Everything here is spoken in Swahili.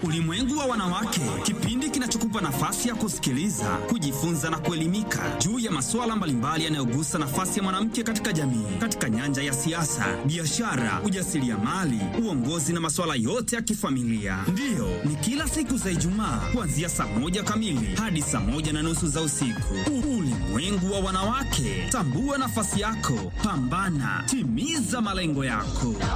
Ulimwengu wa Wanawake, kipindi kinachokupa nafasi ya kusikiliza, kujifunza na kuelimika juu ya masuala mbalimbali yanayogusa nafasi ya mwanamke katika jamii, katika nyanja ya siasa, biashara, ujasiriamali, uongozi na masuala yote ya kifamilia. Ndiyo, ni kila siku za Ijumaa kuanzia saa 1 kamili hadi saa 1:30 za usiku. Ulimwengu wa Wanawake, tambua nafasi yako, pambana, timiza malengo yako.